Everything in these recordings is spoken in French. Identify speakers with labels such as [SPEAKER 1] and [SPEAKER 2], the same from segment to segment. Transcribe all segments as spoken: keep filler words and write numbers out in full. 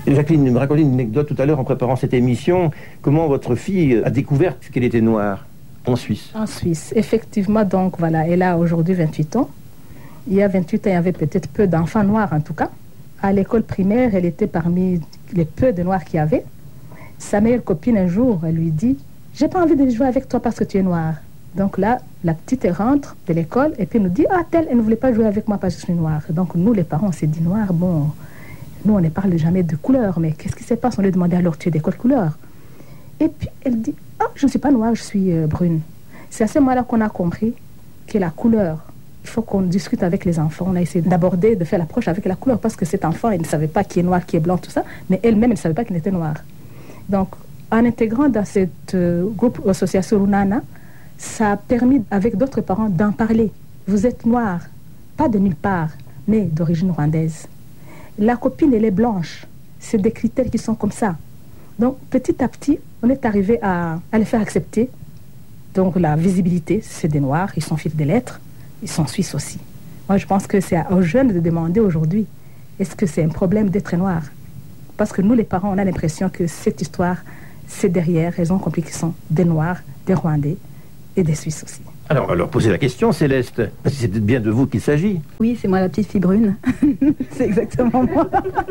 [SPEAKER 1] Jacqueline me racontait une anecdote tout à l'heure en préparant cette émission. Comment votre fille a découvert qu'elle était noire en Suisse?
[SPEAKER 2] En Suisse, effectivement. Donc voilà, elle a aujourd'hui vingt-huit ans. Il y a vingt-huit ans, il y avait peut-être peu d'enfants noirs en tout cas. À l'école primaire, elle était parmi les peu de noirs qu'il y avait. Sa meilleure copine, un jour, elle lui dit « J'ai pas envie de jouer avec toi parce que tu es noire. » Donc là, la petite rentre de l'école et puis nous dit « Ah, telle, elle ne voulait pas jouer avec moi parce que je suis noire. » Donc nous, les parents, on s'est dit « Noir, bon, nous, on ne parle jamais de couleur, mais qu'est-ce qui se passe ?» On lui demandait « Alors, tu es de quelle couleur ?» Et puis elle dit « Ah, je ne suis pas noire, je suis euh, brune. » C'est à ce moment-là qu'on a compris que la couleur, il faut qu'on discute avec les enfants. On a essayé d'aborder, de faire l'approche avec la couleur parce que cet enfant, il ne savait pas qui est noir, qui est blanc, tout ça, mais elle-même, elle ne savait pas qu'il était noir. Donc, en intégrant dans ce euh, groupe association Runana, ça a permis, avec d'autres parents, d'en parler. Vous êtes noir, pas de nulle part, mais d'origine rwandaise. La copine, elle est blanche. C'est des critères qui sont comme ça. Donc, petit à petit, on est arrivé à, à les faire accepter. Donc, la visibilité, c'est des noirs, ils sont fils des lettres. Ils sont suisses aussi. Moi, je pense que c'est aux jeunes de demander aujourd'hui, est-ce que c'est un problème d'être noir? Parce que nous, les parents, on a l'impression que cette histoire, c'est derrière, ils ont compris qu'ils sont des Noirs, des Rwandais et des Suisses aussi.
[SPEAKER 1] Alors, on va leur poser la question, Céleste. Parce que c'est bien de vous qu'il s'agit.
[SPEAKER 3] Oui, c'est moi la petite fille brune. C'est exactement moi.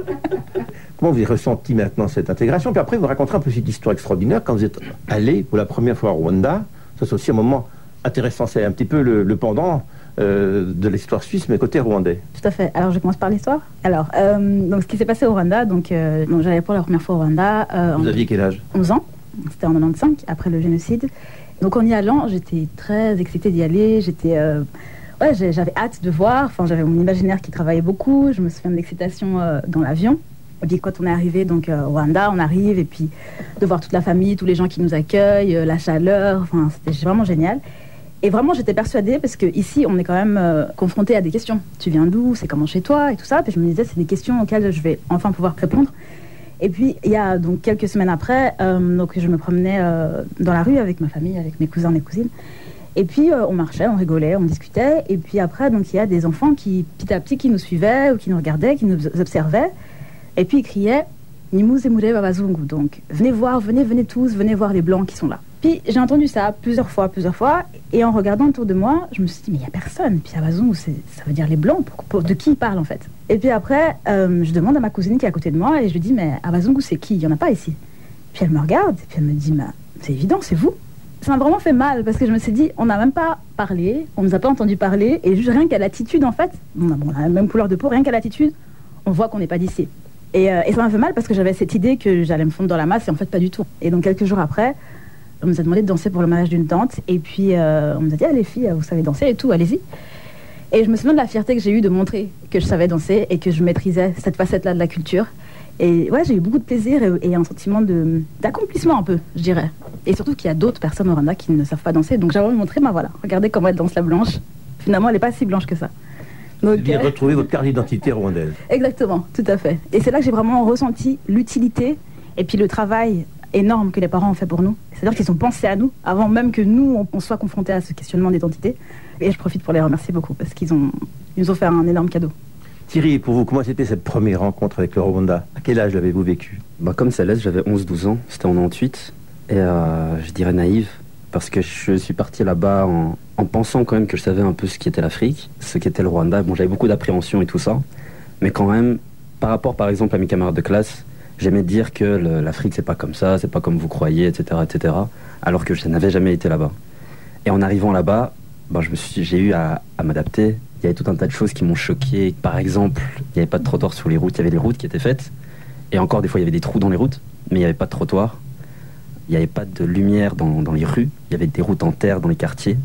[SPEAKER 1] Comment vous avez ressenti maintenant cette intégration? Puis après, vous raconterez un peu cette histoire extraordinaire quand vous êtes allé pour la première fois au Rwanda. Ça, c'est aussi un moment intéressant. C'est un petit peu le, le pendant Euh, de l'histoire suisse, mais côté rwandais.
[SPEAKER 3] Tout à fait. Alors, je commence par l'histoire. Alors, euh, donc, ce qui s'est passé au Rwanda, donc, euh, donc j'allais pour la première fois au Rwanda. Euh,
[SPEAKER 1] Vous aviez quel âge?
[SPEAKER 3] onze ans. C'était en quatre-vingt-quinze, après le génocide. Donc, en y allant, j'étais très excitée d'y aller. J'étais... Euh, ouais, j'avais hâte de voir. Enfin, j'avais mon imaginaire qui travaillait beaucoup. Je me souviens de l'excitation euh, dans l'avion. Et puis, quand on est arrivé donc, euh, au Rwanda, on arrive, et puis de voir toute la famille, tous les gens qui nous accueillent, euh, la chaleur. Enfin, c'était vraiment génial. Et vraiment, j'étais persuadée, parce qu'ici, on est quand même euh, confronté à des questions. Tu viens d'où? C'est comment chez toi? Et tout ça. Puis je me disais, c'est des questions auxquelles je vais enfin pouvoir répondre. Et puis, il y a donc quelques semaines après, euh, donc, je me promenais euh, dans la rue avec ma famille, avec mes cousins, mes cousines. Et puis, euh, on marchait, on rigolait, on discutait. Et puis après, donc, il y a des enfants qui, petit à petit, qui nous suivaient ou qui nous regardaient, qui nous observaient. Et puis, ils criaient « Nimuz emure babazungu ». Donc, venez voir, venez, venez tous, venez voir les Blancs qui sont là. Puis j'ai entendu ça plusieurs fois, plusieurs fois, et en regardant autour de moi, je me suis dit, mais il n'y a personne. Puis Abazungu, ça veut dire les Blancs, pour, pour, de qui ils parlent en fait? Et puis après, euh, je demande à ma cousine qui est à côté de moi, et je lui dis, mais Abazungu, c'est qui? Il n'y en a pas ici. Puis elle me regarde, et puis elle me dit, mais c'est évident, c'est vous. Ça m'a vraiment fait mal, parce que je me suis dit, on n'a même pas parlé, on ne nous a pas entendu parler, et juste rien qu'à l'attitude en fait, on a, bon, on a la même couleur de peau, rien qu'à l'attitude, on voit qu'on n'est pas d'ici. Et, euh, et ça m'a fait mal parce que j'avais cette idée que j'allais me fondre dans la masse, et en fait pas du tout. Et donc quelques jours après, on nous a demandé de danser pour le mariage d'une tante. Et puis, euh, on nous a dit, ah, les filles, vous savez danser et tout, allez-y. Et je me souviens de la fierté que j'ai eue de montrer que je savais danser et que je maîtrisais cette facette-là de la culture. Et ouais, j'ai eu beaucoup de plaisir et, et un sentiment de, d'accomplissement un peu, je dirais. Et surtout qu'il y a d'autres personnes au Rwanda qui ne savent pas danser. Donc, j'ai envie de montrer, ben voilà, regardez comment elle danse la blanche. Finalement, elle n'est pas si blanche que ça.
[SPEAKER 1] Donc, vous avez retrouvé votre carte d'identité rwandaise.
[SPEAKER 3] Exactement, tout à fait. Et c'est là que j'ai vraiment ressenti l'utilité et puis le travail énorme que les parents ont fait pour nous. C'est-à-dire qu'ils ont pensé à nous avant même que nous, on, on soit confrontés à ce questionnement d'identité. Et je profite pour les remercier beaucoup parce qu'ils ont, ils nous ont fait un énorme cadeau.
[SPEAKER 1] Thierry, pour vous, comment c'était cette première rencontre avec le Rwanda? À quel âge l'avez-vous vécu?
[SPEAKER 4] Bah, comme Céleste, j'avais onze douze ans, c'était en quatre-vingt-huit. Et euh, je dirais naïve, parce que je suis parti là-bas en, en pensant quand même que je savais un peu ce qu'était l'Afrique, ce qu'était le Rwanda. Bon, j'avais beaucoup d'appréhension et tout ça. Mais quand même, par rapport par exemple à mes camarades de classe, j'aimais dire que le, l'Afrique c'est pas comme ça, c'est pas comme vous croyez, et cetera, et cetera. Alors que je n'avais jamais été là-bas. Et en arrivant là-bas, ben, je me suis, j'ai eu à, à m'adapter. Il y avait tout un tas de choses qui m'ont choqué. Par exemple, il n'y avait pas de trottoir sur les routes. Il y avait des routes qui étaient faites. Et encore des fois, il y avait des trous dans les routes, mais il n'y avait pas de trottoir. Il n'y avait pas de lumière dans, dans les rues. Il y avait des routes en terre dans les quartiers.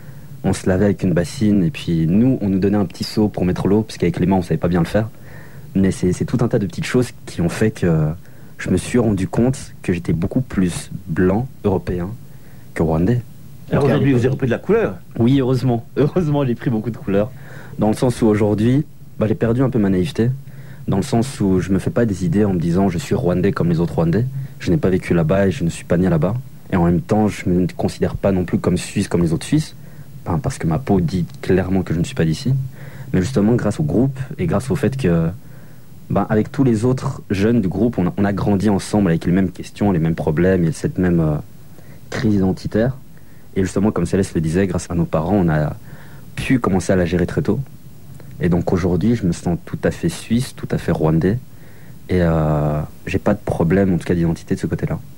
[SPEAKER 4] On se lavait avec une bassine. Et puis nous, on nous donnait un petit seau pour mettre l'eau, parce qu'avec les mains, on ne savait pas bien le faire. Mais c'est, c'est tout un tas de petites choses qui ont fait que je me suis rendu compte que j'étais beaucoup plus blanc, européen, que rwandais.
[SPEAKER 1] Alors aujourd'hui, vous avez repris de la couleur?
[SPEAKER 4] Oui, heureusement. Heureusement, j'ai pris beaucoup de couleurs. Dans le sens où aujourd'hui, bah, j'ai perdu un peu ma naïveté. Dans le sens où je me fais pas des idées en me disant je suis rwandais comme les autres rwandais. Je n'ai pas vécu là-bas et je ne suis pas né là-bas. Et en même temps, je ne me considère pas non plus comme suisse comme les autres Suisses. Enfin, parce que ma peau dit clairement que je ne suis pas d'ici. Mais justement, grâce au groupe et grâce au fait que Ben, avec tous les autres jeunes du groupe, on a, on a grandi ensemble avec les mêmes questions, les mêmes problèmes et cette même euh, crise identitaire. Et justement, comme Céleste le disait, grâce à nos parents, on a pu commencer à la gérer très tôt. Et donc aujourd'hui, je me sens tout à fait suisse, tout à fait rwandais. Et euh, j'ai pas de problème, en tout cas d'identité de ce côté-là.